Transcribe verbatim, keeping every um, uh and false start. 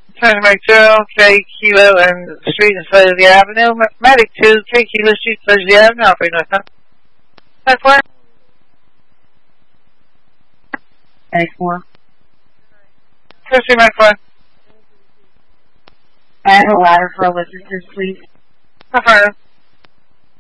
Turn right zero, K Kilo and Street and Pleasure Avenue. Medic two, K Kilo Street, Pleasure Avenue, operating north. That's one. Medic four. First Medic four. I have a ladder for assistance, please. Affirmative.